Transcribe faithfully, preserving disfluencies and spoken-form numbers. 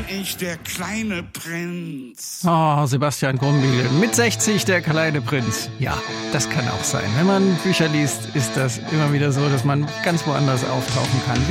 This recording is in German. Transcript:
ich der kleine Prinz. Oh, Sebastian Grumbiegel. Mit sechzig der kleine Prinz. Ja, das kann auch sein. Wenn man Bücher liest, ist das immer wieder so, dass man ganz woanders auftauchen kann.